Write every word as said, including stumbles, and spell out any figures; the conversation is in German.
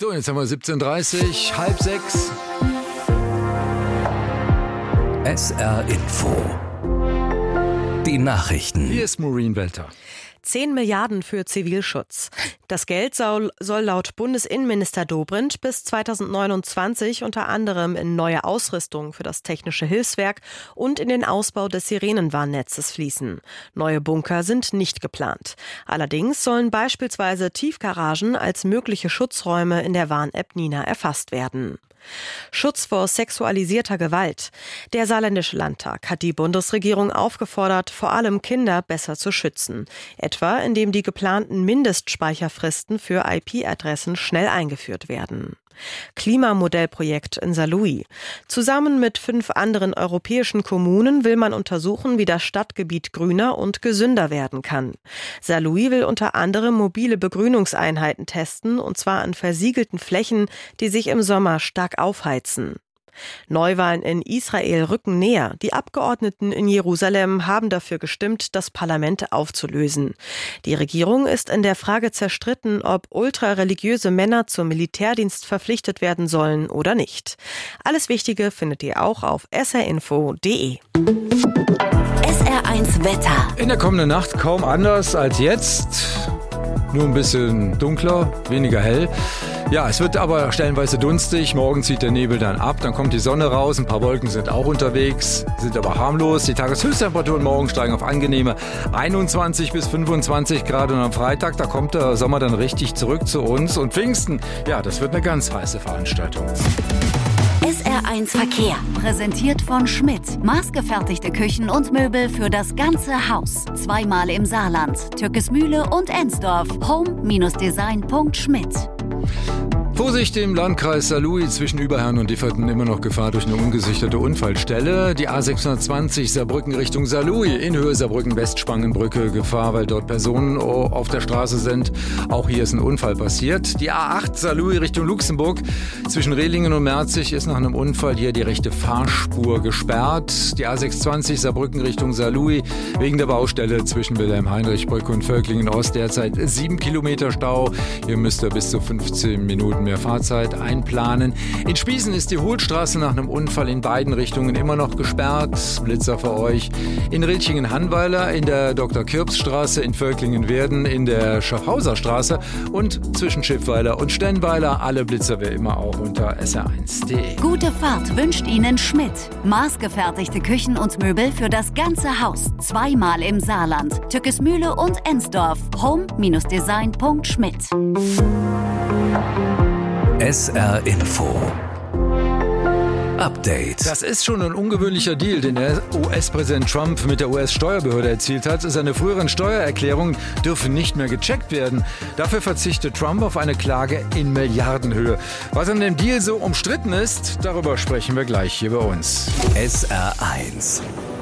So, jetzt haben wir siebzehn Uhr dreißig, halb sechs. S R Info. Die Nachrichten. Hier ist Maureen Welter. zehn Milliarden für Zivilschutz. Das Geld soll, soll laut Bundesinnenminister Dobrindt bis zweitausendneunundzwanzig unter anderem in neue Ausrüstung für das Technische Hilfswerk und in den Ausbau des Sirenenwarnnetzes fließen. Neue Bunker sind nicht geplant. Allerdings sollen beispielsweise Tiefgaragen als mögliche Schutzräume in der Warn-App Nina erfasst werden. Schutz vor sexualisierter Gewalt. Der Saarländische Landtag hat die Bundesregierung aufgefordert, vor allem Kinder besser zu schützen. Etwa indem die geplanten Mindestspeicherfristen für I P-Adressen schnell eingeführt werden. Klimamodellprojekt in Saarlouis. Zusammen mit fünf anderen europäischen Kommunen will man untersuchen, wie das Stadtgebiet grüner und gesünder werden kann. Saarlouis will unter anderem mobile Begrünungseinheiten testen, und zwar an versiegelten Flächen, die sich im Sommer stark aufheizen. Neuwahlen in Israel rücken näher. Die Abgeordneten in Jerusalem haben dafür gestimmt, das Parlament aufzulösen. Die Regierung ist in der Frage zerstritten, ob ultrareligiöse Männer zum Militärdienst verpflichtet werden sollen oder nicht. Alles Wichtige findet ihr auch auf s r info punkt d e. S R eins Wetter. In der kommenden Nacht kaum anders als jetzt. Nur ein bisschen dunkler, weniger hell. Ja, es wird aber stellenweise dunstig. Morgen zieht der Nebel dann ab, dann kommt die Sonne raus. Ein paar Wolken sind auch unterwegs, sind aber harmlos. Die Tageshöchsttemperaturen morgen steigen auf angenehme einundzwanzig bis fünfundzwanzig Grad. Und am Freitag, da kommt der Sommer dann richtig zurück zu uns. Und Pfingsten, ja, das wird eine ganz heiße Veranstaltung. S R eins Verkehr. Präsentiert von Schmidt. Maßgefertigte Küchen und Möbel für das ganze Haus. Zweimal im Saarland. Türkesmühle und Ensdorf. home Design punkt schmidt. Vorsicht im Landkreis Saarlouis zwischen Überherrn und Differten, immer noch Gefahr durch eine ungesicherte Unfallstelle. Die A sechshundertzwanzig Saarbrücken Richtung Saarlouis in Höhe Saarbrücken-Westspangenbrücke. Gefahr, weil dort Personen auf der Straße sind. Auch hier ist ein Unfall passiert. Die A acht Saarlouis Richtung Luxemburg zwischen Rehlingen und Merzig ist nach einem Unfall hier die rechte Fahrspur gesperrt. Die A sechshundertzwanzig Saarbrücken Richtung Saarlouis wegen der Baustelle zwischen Wilhelm-Heinrich-Brücke und Völklingen-Ost derzeit sieben Kilometer Stau. Hier müsst ihr bis zu fünfzehn Minuten mehr Fahrzeit einplanen. In Spiesen ist die Hohlstraße nach einem Unfall in beiden Richtungen immer noch gesperrt. Blitzer für euch. In Rilchingen-Hannweiler, in der Doktor-Kirps-Straße, in Völklingen-Werden, in der Schaffhauser Straße und zwischen Schiffweiler und Stennweiler. Alle Blitzer wie immer auch unter s r eins punkt d e. Gute Fahrt wünscht Ihnen Schmidt. Maßgefertigte Küchen und Möbel für das ganze Haus. Zweimal im Saarland. Türkesmühle und Ensdorf. home Design punkt schmidt. S R Info. Update. Das ist schon ein ungewöhnlicher Deal, den der U S-Präsident Trump mit der U S-Steuerbehörde erzielt hat. Seine früheren Steuererklärungen dürfen nicht mehr gecheckt werden. Dafür verzichtet Trump auf eine Klage in Milliardenhöhe. Was an dem Deal so umstritten ist, darüber sprechen wir gleich hier bei uns. S R eins.